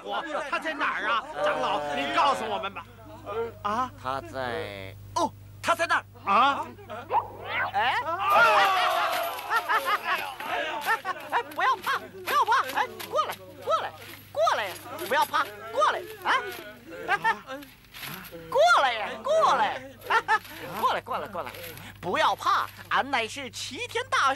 伙，他在哪儿啊？长老，您告诉我们吧。啊， 他在哦，他在那儿啊！ 哎，哎，不要怕，不要怕，哎，过来，过来，过来呀！不要怕，过来啊！过来呀，过来，过来，过来，过来！不要怕，俺乃是齐天大